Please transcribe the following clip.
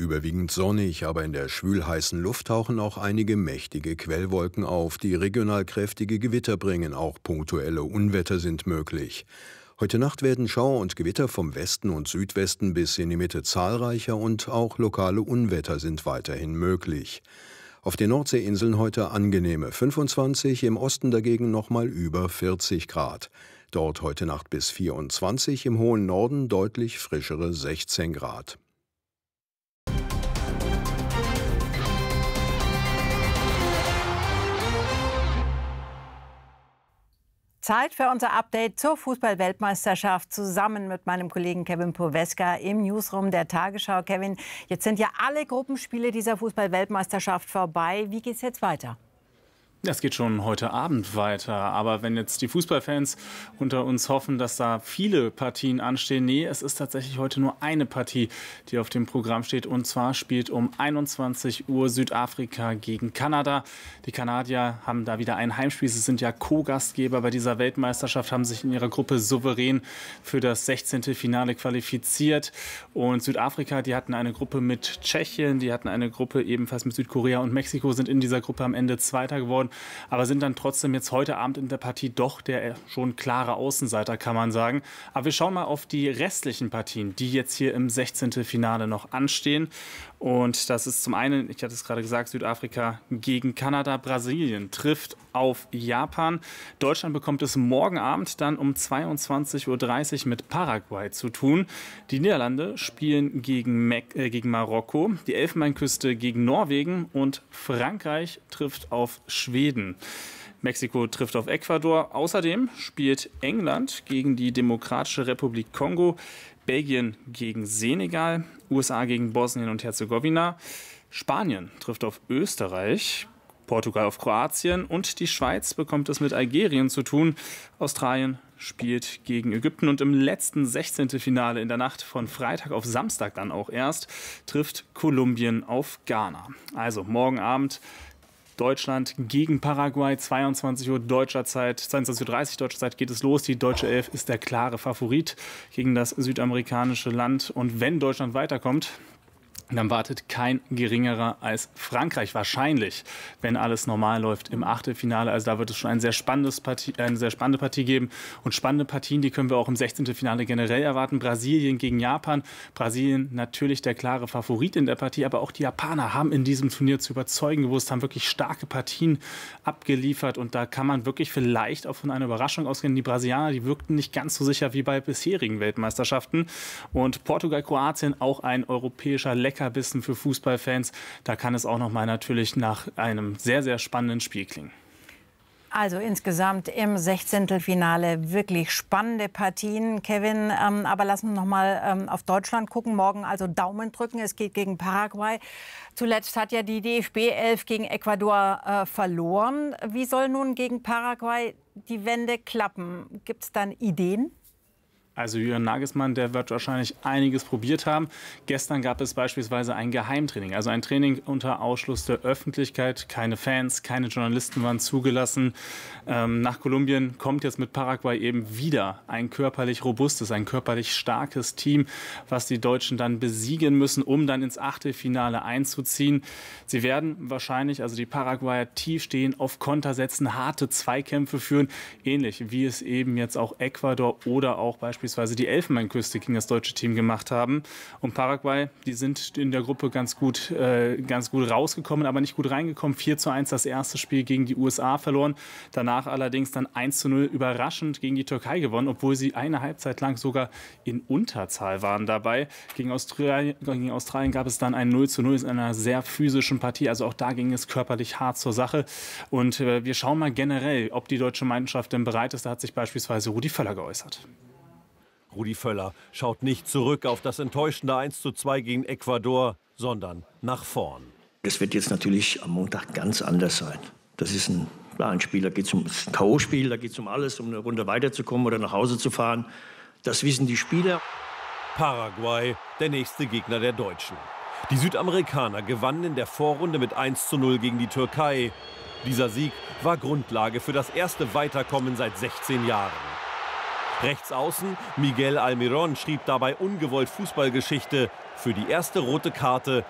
überwiegend sonnig, aber in der schwülheißen Luft tauchen auch einige mächtige Quellwolken auf, die regional kräftige Gewitter bringen. Auch punktuelle Unwetter sind möglich. Heute Nacht werden Schauer und Gewitter vom Westen und Südwesten bis in die Mitte zahlreicher und auch lokale Unwetter sind weiterhin möglich. Auf den Nordseeinseln heute angenehme 25, im Osten dagegen nochmal über 40 Grad. Dort heute Nacht bis 24, im hohen Norden deutlich frischere 16 Grad. Zeit für unser Update zur Fußball-Weltmeisterschaft zusammen mit meinem Kollegen Kevin Purweska im Newsroom der Tagesschau. Kevin, jetzt sind ja alle Gruppenspiele dieser Fußball-Weltmeisterschaft vorbei. Wie geht's jetzt weiter? Es geht schon heute Abend weiter, aber wenn jetzt die Fußballfans unter uns hoffen, dass da viele Partien anstehen, nee, es ist tatsächlich heute nur eine Partie, die auf dem Programm steht, und zwar spielt um 21 Uhr Südafrika gegen Kanada. Die Kanadier haben da wieder ein Heimspiel, sie sind ja Co-Gastgeber bei dieser Weltmeisterschaft, haben sich in ihrer Gruppe souverän für das 16. Finale qualifiziert, und Südafrika, die hatten eine Gruppe mit Tschechien, die hatten eine Gruppe ebenfalls mit Südkorea und Mexiko, sind in dieser Gruppe am Ende Zweiter geworden, aber sind dann trotzdem jetzt heute Abend in der Partie doch der schon klare Außenseiter, kann man sagen. Aber wir schauen mal auf die restlichen Partien, die jetzt hier im 16. Finale noch anstehen. Und das ist zum einen, ich hatte es gerade gesagt, Südafrika gegen Kanada. Brasilien trifft auf Japan. Deutschland bekommt es morgen Abend dann um 22:30 Uhr mit Paraguay zu tun. Die Niederlande spielen gegen Marokko, die Elfenbeinküste gegen Norwegen und Frankreich trifft auf Schweden. Mexiko trifft auf Ecuador. Außerdem spielt England gegen die Demokratische Republik Kongo, Belgien gegen Senegal, USA gegen Bosnien und Herzegowina. Spanien trifft auf Österreich, Portugal auf Kroatien und die Schweiz bekommt es mit Algerien zu tun. Australien spielt gegen Ägypten und im letzten 16. Finale in der Nacht von Freitag auf Samstag dann auch erst trifft Kolumbien auf Ghana. Also morgen Abend Deutschland gegen Paraguay, 22 Uhr deutscher Zeit, 22:30 Uhr deutscher Zeit geht es los. Die deutsche Elf ist der klare Favorit gegen das südamerikanische Land. Und wenn Deutschland weiterkommt, dann wartet kein geringerer als Frankreich wahrscheinlich, wenn alles normal läuft, im Achtelfinale. Also da wird es schon eine sehr spannende Partie geben. Und spannende Partien, die können wir auch im 16. Finale generell erwarten. Brasilien gegen Japan. Brasilien natürlich der klare Favorit in der Partie, aber auch die Japaner haben in diesem Turnier zu überzeugen gewusst, haben wirklich starke Partien abgeliefert. Und da kann man wirklich vielleicht auch von einer Überraschung ausgehen. Die Brasilianer, die wirkten nicht ganz so sicher wie bei bisherigen Weltmeisterschaften. Und Portugal, Kroatien, auch ein europäischer Leckerbissen für Fußballfans. Da kann es auch noch mal natürlich nach einem sehr, sehr spannenden Spiel klingen. Also insgesamt im 16. Finale wirklich spannende Partien, Kevin. Aber lassen wir noch mal auf Deutschland gucken. Morgen also Daumen drücken. Es geht gegen Paraguay. Zuletzt hat ja die DFB-11 gegen Ecuador verloren. Wie soll nun gegen Paraguay die Wende klappen? Gibt es dann Ideen? Also Julian Nagelsmann, der wird wahrscheinlich einiges probiert haben. Gestern gab es beispielsweise ein Geheimtraining, also ein Training unter Ausschluss der Öffentlichkeit. Keine Fans, keine Journalisten waren zugelassen. Nach Kolumbien kommt jetzt mit Paraguay eben wieder ein körperlich robustes, ein körperlich starkes Team, was die Deutschen dann besiegen müssen, um dann ins Achtelfinale einzuziehen. Sie werden wahrscheinlich, also die Paraguayer, tief stehen, auf Konter setzen, harte Zweikämpfe führen, ähnlich wie es eben jetzt auch Ecuador oder auch beispielsweise die Elfenbeinküste gegen das deutsche Team gemacht haben. Und Paraguay, die sind in der Gruppe ganz gut rausgekommen, aber nicht gut reingekommen. 4:1 das erste Spiel gegen die USA verloren. Danach allerdings dann 1:0 überraschend gegen die Türkei gewonnen, obwohl sie eine Halbzeit lang sogar in Unterzahl waren dabei. Gegen Australien gab es dann ein 0:0 in einer sehr physischen Partie. Also auch da ging es körperlich hart zur Sache. Und wir schauen mal generell, ob die deutsche Mannschaft denn bereit ist. Da hat sich beispielsweise Rudi Völler geäußert. Rudi Völler schaut nicht zurück auf das enttäuschende 1:2 gegen Ecuador, sondern nach vorn. Das wird jetzt natürlich am Montag ganz anders sein. Das ist ein Spiel, da geht es um das K.O.-Spiel, da geht es um alles, um eine Runde weiterzukommen oder nach Hause zu fahren. Das wissen die Spieler. Paraguay, der nächste Gegner der Deutschen. Die Südamerikaner gewannen in der Vorrunde mit 1:0 gegen die Türkei. Dieser Sieg war Grundlage für das erste Weiterkommen seit 16 Jahren. Rechtsaußen Miguel Almirón schrieb dabei ungewollt Fußballgeschichte. Für die erste rote Karte